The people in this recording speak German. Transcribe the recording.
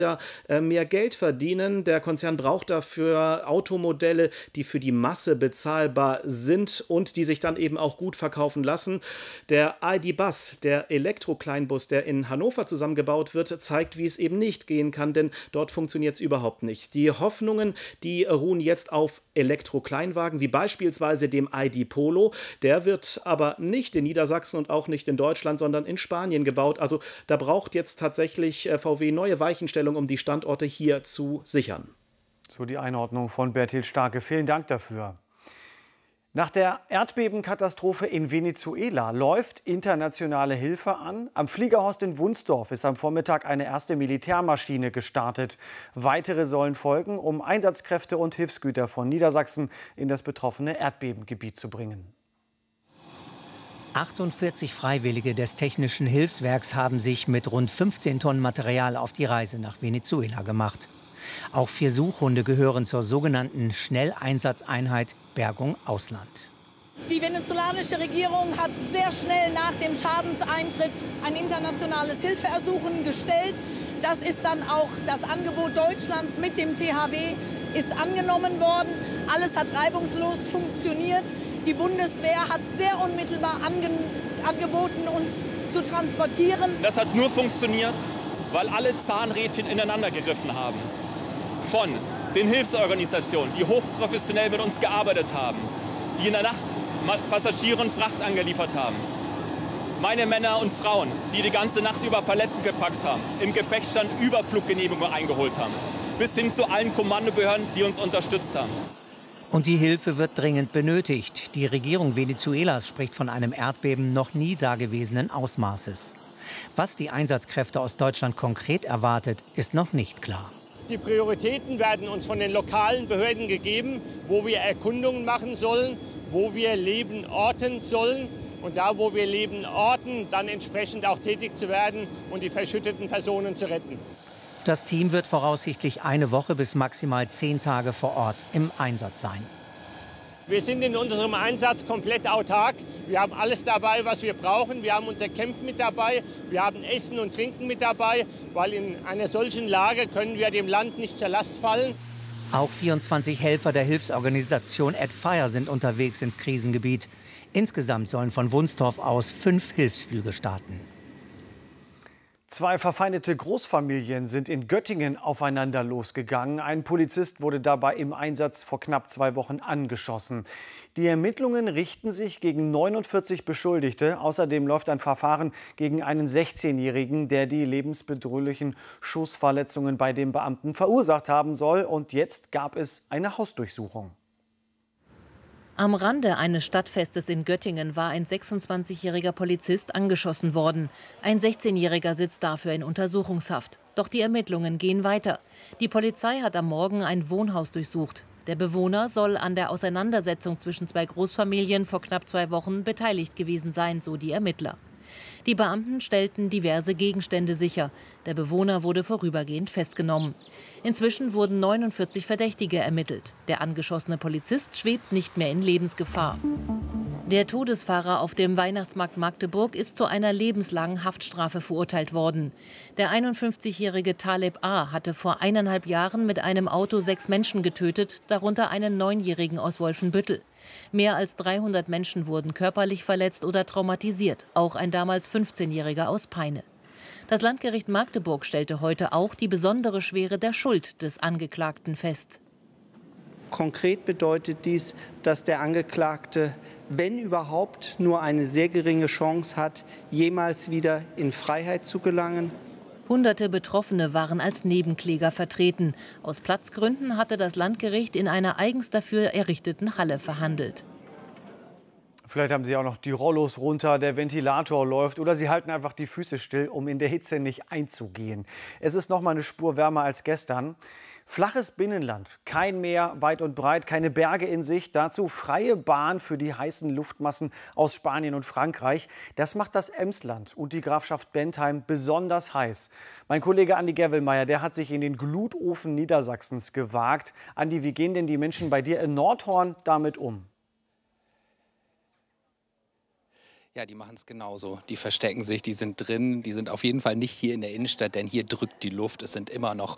mehr Geld verdienen. Der Konzern braucht dafür Automodelle, die für die Masse bezahlbar sind und die sich dann eben auch gut verkaufen lassen. Der ID.Buzz, der Elektro-Kleinbus, der in Hannover zusammengebaut wird, zeigt, wie es eben nicht gehen kann, denn dort funktioniert es überhaupt nicht. Die Hoffnungen, die ruhen jetzt auf Elektro-Kleinwagen, wie beispielsweise dem ID. Polo. Der wird aber nicht in Niedersachsen und auch nicht in Deutschland, sondern in Spanien gebaut. Also da braucht jetzt tatsächlich VW neue Weichenstellungen, um die Standorte hier zu sichern. So die Einordnung von Bertil Starke. Vielen Dank dafür. Nach der Erdbebenkatastrophe in Venezuela läuft internationale Hilfe an. Am Fliegerhorst in Wunsdorf ist am Vormittag eine erste Militärmaschine gestartet. Weitere sollen folgen, um Einsatzkräfte und Hilfsgüter von Niedersachsen in das betroffene Erdbebengebiet zu bringen. 48 Freiwillige des Technischen Hilfswerks haben sich mit rund 15 Tonnen Material auf die Reise nach Venezuela gemacht. Auch 4 Suchhunde gehören zur sogenannten Schnelleinsatzeinheit Bergung Ausland. Die venezolanische Regierung hat sehr schnell nach dem Schadenseintritt ein internationales Hilfeersuchen gestellt. Das ist dann auch das Angebot Deutschlands mit dem THW ist angenommen worden. Alles hat reibungslos funktioniert. Die Bundeswehr hat sehr unmittelbar angeboten, uns zu transportieren. Das hat nur funktioniert, weil alle Zahnrädchen ineinander gegriffen haben. Von den Hilfsorganisationen, die hochprofessionell mit uns gearbeitet haben, die in der Nacht Passagiere und Fracht angeliefert haben. Meine Männer und Frauen, die die ganze Nacht über Paletten gepackt haben, im Gefechtsstand Überfluggenehmigungen eingeholt haben. Bis hin zu allen Kommandobehörden, die uns unterstützt haben. Und die Hilfe wird dringend benötigt. Die Regierung Venezuelas spricht von einem Erdbeben noch nie dagewesenen Ausmaßes. Was die Einsatzkräfte aus Deutschland konkret erwartet, ist noch nicht klar. Die Prioritäten werden uns von den lokalen Behörden gegeben, wo wir Erkundungen machen sollen, wo wir Leben orten sollen. Und da, wo wir Leben orten, dann entsprechend auch tätig zu werden und die verschütteten Personen zu retten. Das Team wird voraussichtlich eine Woche bis maximal 10 Tage vor Ort im Einsatz sein. Wir sind in unserem Einsatz komplett autark. Wir haben alles dabei, was wir brauchen. Wir haben unser Camp mit dabei. Wir haben Essen und Trinken mit dabei, weil in einer solchen Lage können wir dem Land nicht zur Last fallen. Auch 24 Helfer der Hilfsorganisation AdFire sind unterwegs ins Krisengebiet. Insgesamt sollen von Wunsdorf aus 5 Hilfsflüge starten. 2 verfeindete Großfamilien sind in Göttingen aufeinander losgegangen. Ein Polizist wurde dabei im Einsatz vor knapp 2 Wochen angeschossen. Die Ermittlungen richten sich gegen 49 Beschuldigte. Außerdem läuft ein Verfahren gegen einen 16-Jährigen, der die lebensbedrohlichen Schussverletzungen bei dem Beamten verursacht haben soll. Und jetzt gab es eine Hausdurchsuchung. Am Rande eines Stadtfestes in Göttingen war ein 26-jähriger Polizist angeschossen worden. Ein 16-jähriger sitzt dafür in Untersuchungshaft. Doch die Ermittlungen gehen weiter. Die Polizei hat am Morgen ein Wohnhaus durchsucht. Der Bewohner soll an der Auseinandersetzung zwischen 2 Großfamilien vor knapp 2 Wochen beteiligt gewesen sein, so die Ermittler. Die Beamten stellten diverse Gegenstände sicher. Der Bewohner wurde vorübergehend festgenommen. Inzwischen wurden 49 Verdächtige ermittelt. Der angeschossene Polizist schwebt nicht mehr in Lebensgefahr. Der Todesfahrer auf dem Weihnachtsmarkt Magdeburg ist zu einer lebenslangen Haftstrafe verurteilt worden. Der 51-jährige Taleb A. hatte vor 1,5 Jahren mit einem Auto 6 Menschen getötet, darunter einen 9-jährigen aus Wolfenbüttel. Mehr als 300 Menschen wurden körperlich verletzt oder traumatisiert, auch ein damals 15-jähriger aus Peine. Das Landgericht Magdeburg stellte heute auch die besondere Schwere der Schuld des Angeklagten fest. Konkret bedeutet dies, dass der Angeklagte, wenn überhaupt, nur eine sehr geringe Chance hat, jemals wieder in Freiheit zu gelangen. Hunderte Betroffene waren als Nebenkläger vertreten. Aus Platzgründen hatte das Landgericht in einer eigens dafür errichteten Halle verhandelt. Vielleicht haben Sie auch noch die Rollos runter, der Ventilator läuft oder Sie halten einfach die Füße still, um in der Hitze nicht einzugehen. Es ist noch mal eine Spur wärmer als gestern. Flaches Binnenland, kein Meer weit und breit, keine Berge in Sicht. Dazu freie Bahn für die heißen Luftmassen aus Spanien und Frankreich. Das macht das Emsland und die Grafschaft Bentheim besonders heiß. Mein Kollege Andi Gerwelmeier, der hat sich in den Glutofen Niedersachsens gewagt. Andi, wie gehen denn die Menschen bei dir in Nordhorn damit um? Ja, die machen es genauso. Die verstecken sich, die sind drin. Die sind auf jeden Fall nicht hier in der Innenstadt, denn hier drückt die Luft. Es sind immer noch